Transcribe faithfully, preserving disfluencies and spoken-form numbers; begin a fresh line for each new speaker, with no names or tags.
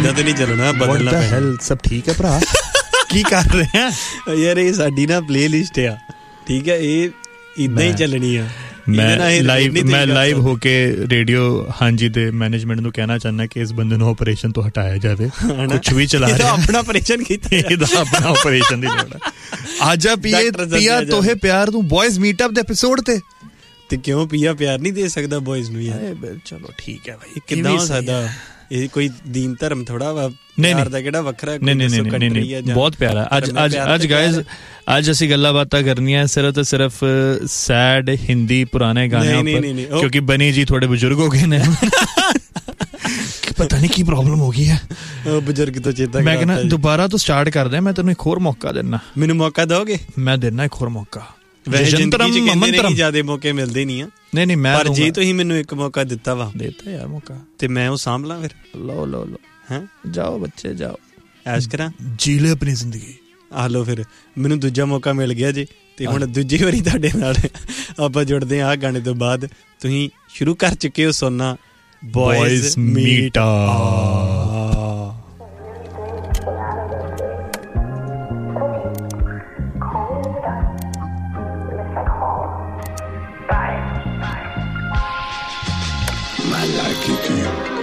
ਇਦਾਂ ਤੇ ਨਹੀਂ ਚੱਲਣਾ, ਬਦਲਣਾ ਪੈਣਾ।
ਹੈਲ ਸਭ ਠੀਕ ਹੈ ਭਰਾ? ਕੀ ਕਰ ਰਹੇ ਆ
ਯਾਰ? ਇਹ ਸਾਡੀ ਨਾ ਪਲੇਲਿਸਟ ਆ, ਠੀਕ ਹੈ, ਇਹ ਇਦਾਂ ਹੀ ਚੱਲਣੀ ਆ।
ਮੈਂ ਲਾਈਵ ਮੈਂ ਲਾਈਵ ਹੋ ਕੇ ਰੇਡੀਓ ਹਾਂਜੀ ਦੇ ਮੈਨੇਜਮੈਂਟ ਨੂੰ ਕਹਿਣਾ ਚਾਹੁੰਦਾ ਕਿ ਇਸ ਬੰਦੇ ਨੂੰ ਆਪਰੇਸ਼ਨ ਤੋਂ ਹਟਾਇਆ ਜਾਵੇ। ਕੁਛ ਵੀ ਚਲਾ ਰਿਹਾ,
ਆਪਣਾ ਆਪਰੇਸ਼ਨ ਕੀਤਾ,
ਇਹਦਾ ਆਪਣਾ ਆਪਰੇਸ਼ਨ ਦੀ ਲੋੜ ਹੈ। ਆਜਾ ਪੀਏ ਪੀਆ ਤੋਹੇ ਪਿਆਰ ਨੂੰ ਬॉयਜ਼ ਮੀਟਅਪ ਦੇ ਐਪੀਸੋਡ ਤੇ।
ਤੇ ਕਿਉਂ ਪੀਆ ਪਿਆਰ ਨਹੀਂ ਦੇ ਸਕਦਾ ਬॉयਜ਼ ਨੂੰ ਯਾਰ? ਚਲੋ ਠੀਕ ਹੈ ਭਾਈ, ਕਿੱਦਾਂ ਹੋ ਸਕਦਾ? ਇਹ ਕੋਈ ਦੀਨ ਧਰਮ ਥੋੜਾ ਵਾ, ਪਿਆਰ ਦਾ ਕਿਹੜਾ ਵੱਖਰਾ?
ਨਹੀਂ ਨਹੀਂ ਨਹੀਂ ਨਹੀਂ, ਬਹੁਤ ਪਿਆਰਾ। ਅੱਜ ਅੱਜ ਅੱਜ ਗਾਇਜ਼ ਅੱਜ ਅਸੀਂ ਗੱਲਾਂ ਬਾਤਾਂ ਕਰਨੀਆਂ ਸਿਰਫ ਤੇ ਸਿਰਫ ਸੈਡ ਹਿੰਦੀ ਪੁਰਾਣੇ ਗਾਣਿਆਂ ਉੱਪਰ, ਕਿਉਂਕਿ ਬਨੀ ਜੀ ਥੋੜੇ ਬਜ਼ੁਰਗ ਹੋ ਗਏ ਨੇ। ਪਤਾ ਨਹੀਂ ਕੀ ਪ੍ਰੋਬਲਮ ਹੋ ਗਈ ਹੈ
ਬਜ਼ੁਰਗ ਤੋਂ ਚੇਤਾ।
ਮੈਂ ਕਹਿੰਦਾ ਦੁਬਾਰਾ ਤੋਂ ਸਟਾਰਟ ਕਰਦੇ, ਮੈਂ ਤੈਨੂੰ ਇੱਕ ਹੋਰ ਮੌਕਾ ਦੇਣਾ।
ਮੈਨੂੰ ਮੌਕਾ ਦੋਗੇ? ਮੈਂ
ਦੇਣਾ ਇੱਕ ਹੋਰ ਮੌਕਾ।
ਵੈਸੇ ਜ਼ਿੰਦਗੀ ਚ ਕਹਿੰਦੇ ਨੇ ਜ਼ਿਆਦਾ ਮੌਕੇ ਮਿਲਦੇ ਨਹੀਂ ਆ।
ਨਹੀਂ ਨਹੀਂ, ਮੈਂ
ਪਰ ਜੇ ਤੁਸੀਂ ਮੈਨੂੰ ਇੱਕ ਮੌਕਾ ਦਿੱਤਾ ਵਾ,
ਦਿੱਤਾ ਯਾਰ ਮੌਕਾ, ਤੇ
ਮੈਂ ਉਹ ਸਾਂਭ ਲਾਂ ਫਿਰ।
ਲਓ ਲਓ ਲਓ, ਹੈਂ ਜਾਓ ਬੱਚੇ ਜਾਓ,
ਐਸ਼ ਕਰਾਂ,
ਜੀ ਲੈ ਆਪਣੀ ਜ਼ਿੰਦਗੀ।
ਆ ਲਓ ਫਿਰ, ਮੈਨੂੰ ਦੂਜਾ ਮੌਕਾ ਮਿਲ ਗਿਆ ਜੀ, ਤੇ ਹੁਣ ਦੂਜੀ ਵਾਰੀ ਤੁਹਾਡੇ ਨਾਲ ਆਪਾਂ ਜੁੜਦੇ ਹਾਂ। ਆਹ ਗਾਣੇ ਤੋਂ ਬਾਅਦ ਤੁਸੀਂ ਸ਼ੁਰੂ ਕਰ ਚੁੱਕੇ ਹੋ ਸੁਣਨਾ ਬॉयਜ਼ meetup.
I like it, girl.